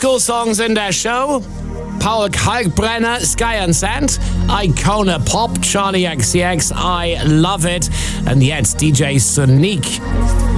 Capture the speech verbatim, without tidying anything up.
school songs in der Show. Paul Kalkbrenner, Sky and Sand, Icona Pop, Charlie X C X, I Love It, and yet D J Sonique.